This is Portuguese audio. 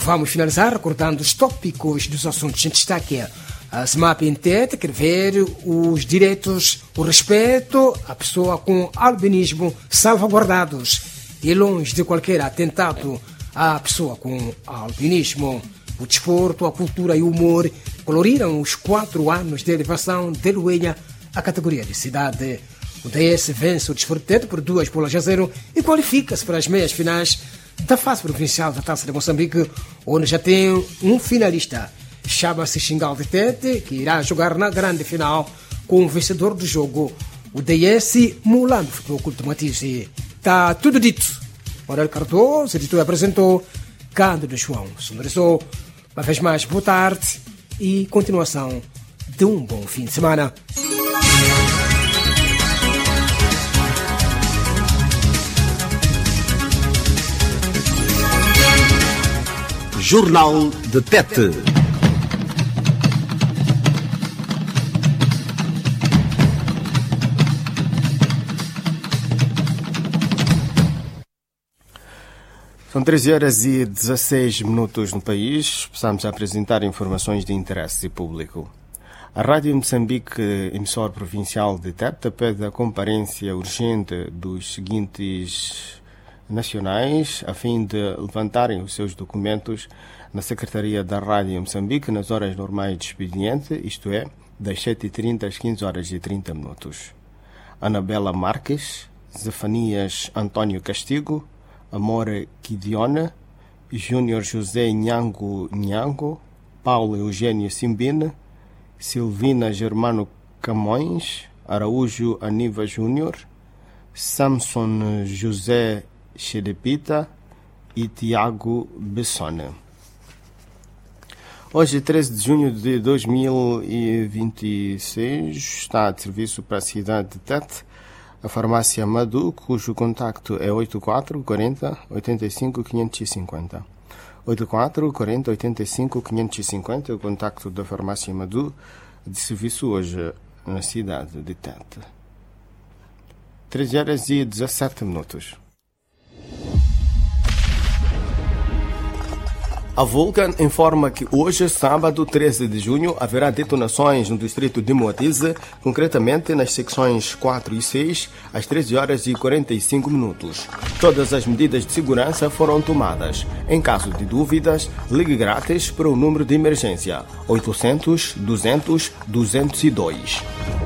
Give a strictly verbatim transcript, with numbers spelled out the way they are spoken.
Vamos finalizar recordando os tópicos dos assuntos em destaque. A SMAP entende quer ver os direitos, o respeito à pessoa com albinismo salvaguardados e longe de qualquer atentado à pessoa com albinismo. O desporto, a cultura e o humor coloriram os quatro anos de elevação de Luenha à categoria de cidade. O D S vence o Desportivo por duas bolas a zero e qualifica-se para as meias finais da fase provincial da Taça de Moçambique, onde já tem um finalista. Chama-se Xingal de Tete, que irá jogar na grande final com o vencedor do jogo, o D S Mulambo Futebol Clube de Matize. Está tudo dito. Aurélio Cardoso, editor, apresentou. Cândido João sonorizou. Uma vez mais, boa tarde e continuação de um bom fim de semana. Jornal de Tete. São treze horas e dezasseis minutos no país. Passamos a apresentar informações de interesse público. A Rádio Moçambique, emissora provincial de Tete, pede a comparência urgente dos seguintes nacionais a fim de levantarem os seus documentos na Secretaria da Rádio Moçambique nas horas normais de expediente, isto é, das sete e trinta às quinze horas e trinta minutos. Anabela Marques, Zefanias António Castigo, Amora Quidiona, Júnior José Nhango Nhango, Paulo Eugênio Simbina, Silvina Germano Camões, Araújo Aniva Júnior, Samson José Xerepita e Tiago Bessone. Hoje, treze de junho de dois mil e vinte e seis, está de serviço para a cidade de Tete a farmácia Madu, cujo contacto é oito quatro quarenta oitenta e cinco quinhentos e cinquenta. oito quatro quarenta oitenta e cinco quinhentos e cinquenta é o contacto da farmácia Madu, de serviço hoje na cidade de Tete. treze horas e dezassete minutos. A Vulcan informa que hoje, sábado, treze de junho, haverá detonações no distrito de Moatize, concretamente nas secções quatro e seis, às treze horas e quarenta e cinco minutos. Todas as medidas de segurança foram tomadas. Em caso de dúvidas, ligue grátis para o número de emergência oitocentos, duzentos, duzentos e dois.